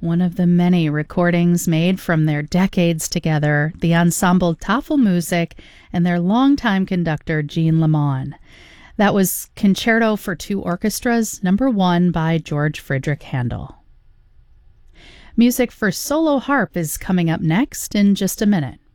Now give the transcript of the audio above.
one of the many recordings made from their decades together, the ensemble Tafelmusik and their longtime conductor Jean Lamond. That was Concerto for Two Orchestras, number 1 by George Friedrich Handel. Music for solo harp is coming up next in just a minute.